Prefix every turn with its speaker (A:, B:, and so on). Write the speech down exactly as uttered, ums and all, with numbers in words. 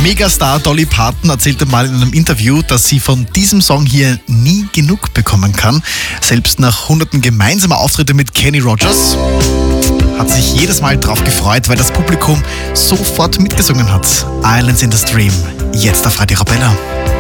A: Megastar Dolly Parton erzählte mal in einem Interview, dass sie von diesem Song hier nie genug bekommen kann. Selbst nach hunderten gemeinsamer Auftritte mit Kenny Rogers hat sich jedes Mal drauf gefreut, weil das Publikum sofort mitgesungen hat. Islands in the Stream, jetzt auf Radio Arabella.